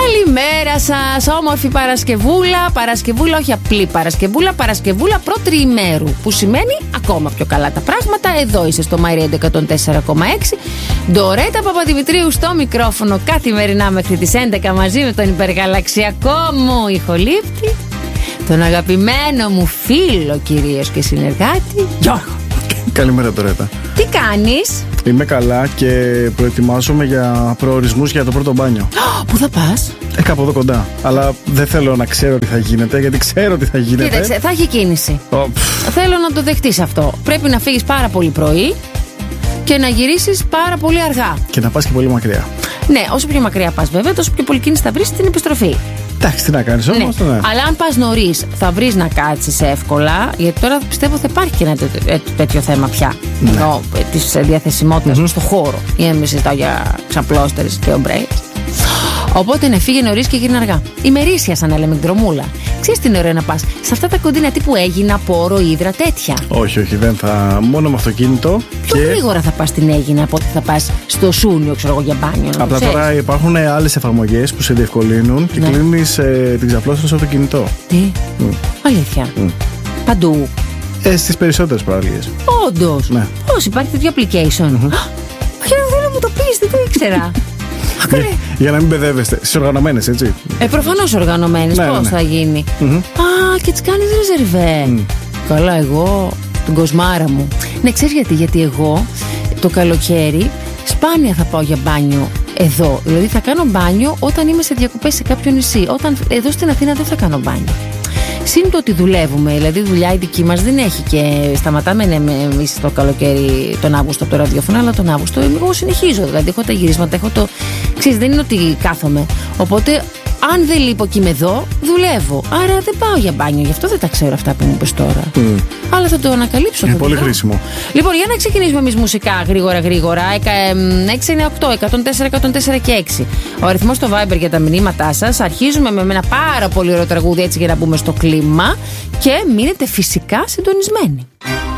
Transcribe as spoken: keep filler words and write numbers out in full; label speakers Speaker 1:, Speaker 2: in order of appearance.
Speaker 1: Καλημέρα σας, όμορφη Παρασκευούλα. Παρασκευούλα, όχι απλή Παρασκευούλα, Παρασκευούλα προτριημέρου. Που σημαίνει ακόμα πιο καλά τα πράγματα. Εδώ είσαι στο My Radio εκατόν τέσσερα κόμμα έξι. Ντορέτα Παπαδημητρίου στο μικρόφωνο καθημερινά μέχρι τις έντεκα μαζί με τον υπεργαλαξιακό μου ηχολήπτη, τον αγαπημένο μου φίλο κυρίως και συνεργάτη Γιώργο.
Speaker 2: Καλημέρα Ντορέτα.
Speaker 1: Τι κάνεις?
Speaker 2: Είμαι καλά και προετοιμάζομαι για προορισμούς για το πρώτο μπάνιο.
Speaker 1: Πού θα πας?
Speaker 2: Ε, κάπου εδώ κοντά. Αλλά δεν θέλω να ξέρω τι θα γίνεται, γιατί ξέρω τι θα γίνεται.
Speaker 1: Κοίταξε, θα έχει κίνηση.
Speaker 2: Oh,
Speaker 1: θέλω να το δεχτείς αυτό. Πρέπει να φύγεις πάρα πολύ πρωί και να γυρίσεις πάρα πολύ αργά.
Speaker 2: Και να πας και πολύ μακριά.
Speaker 1: Ναι, όσο πιο μακριά πας βέβαια, τόσο πιο πολύ κίνηση θα βρεις στην επιστροφή.
Speaker 2: Εντάξει, τι να κάνεις όμως.
Speaker 1: Ναι.
Speaker 2: Ναι.
Speaker 1: Αλλά αν πας νωρίς, θα βρεις να κάτσεις εύκολα, γιατί τώρα πιστεύω θα υπάρχει και ένα τέτοιο, τέτοιο θέμα πια.
Speaker 2: Ναι.
Speaker 1: Ενώ της διαθεσιμότητας mm-hmm. στο χώρο. Ή να μην συζητάω για ξαπλώστερες και ομπρέες. Οπότε ναι, φύγε νωρίς και γύρνα αργά. Ημερήσια, σαν να λέμε, δρομούλα. Ξέρεις τι είναι ωραίο να πας σε αυτά τα κοντίνα τύπου Αίγινα, Πόρο, Ύδρα, τέτοια.
Speaker 2: Όχι, όχι, δεν θα. Μόνο με αυτοκίνητο.
Speaker 1: Πιο και... γρήγορα θα πας στην Αίγινα από ότι θα πας στο Σούνιο, ξέρω εγώ, για μπάνιο.
Speaker 2: Απλά ξέρεις. Τώρα υπάρχουν άλλες εφαρμογές που σε διευκολύνουν και ναι. κλείνεις ε, την ξαπλώστρα στο κινητό.
Speaker 1: Τι? Mm. Αλήθεια. Mm. Παντού.
Speaker 2: Ε, στις περισσότερες παραλίες.
Speaker 1: Όντως.
Speaker 2: Ναι.
Speaker 1: Πώς υπάρχει τέτοιο application. Mm-hmm. Για να θέλω να μου το πεις, δεν το ήξερα.
Speaker 2: Για, για να μην μπεδεύεστε. Στις οργανωμένες, έτσι.
Speaker 1: Ε, προφανώς οργανωμένες.
Speaker 2: Ναι,
Speaker 1: πώς ναι, ναι. θα γίνει. Mm-hmm. Α, και τις κάνεις ρεζερβέ. Mm. Καλά, εγώ, την κοσμάρα μου. Ναι, ξέρεις γιατί. Γιατί εγώ το καλοκαίρι σπάνια θα πάω για μπάνιο εδώ. Δηλαδή θα κάνω μπάνιο όταν είμαι σε διακοπές σε κάποιο νησί. Όταν εδώ στην Αθήνα δεν θα κάνω μπάνιο. Συν το ότι δουλεύουμε, δηλαδή δουλειά η δική μας δεν έχει και σταματάμε ναι, εμείς το καλοκαίρι τον Αύγουστο από το ραδιόφωνο, αλλά τον Αύγουστο εγώ συνεχίζω. Δηλαδή έχω τα γυρίσματα, έχω το. Ξέρεις, δεν είναι ότι κάθομαι. Οπότε, αν δεν λείπω και είμαι εδώ, δουλεύω. Άρα δεν πάω για μπάνιο, γι' αυτό δεν τα ξέρω αυτά που μου πες τώρα. Mm. Αλλά θα το ανακαλύψω.
Speaker 2: Είναι πολύ χρήσιμο.
Speaker 1: Λοιπόν, για να ξεκινήσουμε εμείς μουσικά γρήγορα γρήγορα. έξι εννιά οκτώ, εκατόν τέσσερα, εκατόν τέσσερα και έξι. Ο αριθμός στο Viber για τα μηνύματά σας. Αρχίζουμε με ένα πάρα πολύ ωραίο τραγούδι έτσι για να μπούμε στο κλίμα. Και μείνετε φυσικά συντονισμένοι.